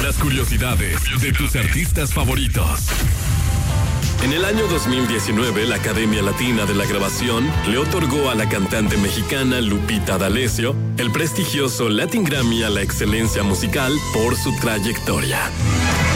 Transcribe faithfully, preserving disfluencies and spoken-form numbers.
Las curiosidades de tus artistas favoritos. En el año dos mil diecinueve, la Academia Latina de la Grabación le otorgó a la cantante mexicana Lupita D'Alessio el prestigioso Latin Grammy a la excelencia musical por su trayectoria.